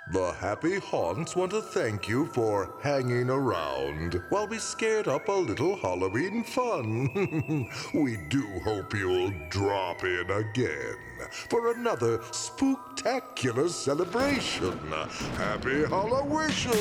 The Happy Haunts want to thank you for hanging around while we scared up a little Halloween fun. We do hope you'll drop in again for another spooktacular celebration. Happy Halloween!